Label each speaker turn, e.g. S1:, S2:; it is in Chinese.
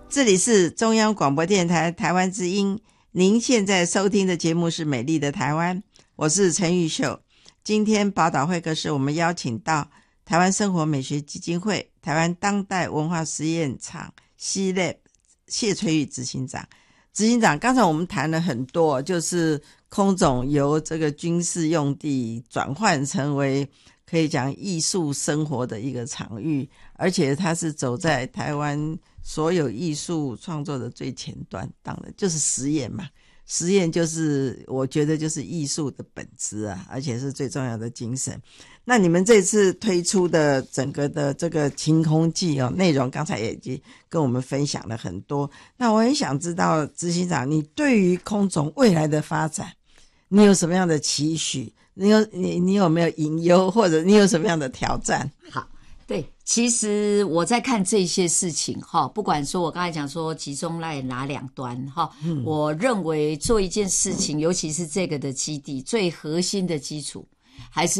S1: 这里是中央广播电台台湾之音，您现在收听的节目是美丽的台湾，我是陈玉秀。今天宝岛会客室我们邀请到台湾生活美学基金会台湾当代文化实验场 C-Lab 谢垂玉执行长。执行长，刚才我们谈了很多，就是空总由这个军事用地转换成为可以讲艺术生活的一个场域，而且它是走在台湾所有艺术创作的最前端，当然就是实验嘛。实验就是我觉得就是艺术的本质啊，而且是最重要的精神。那你们这次推出的整个的这个晴空记哦，内容刚才也已经跟我们分享了很多。那我很想知道执行长，你对于空总未来的发展，你有什么样的期许？你有没有隐忧，或者你有什么样的挑战？
S2: 好，对，其实我在看这些事情哈，不管说我刚才讲说集中在哪两端哈，我认为做一件事情，尤其是这个的基地，最核心的基础还是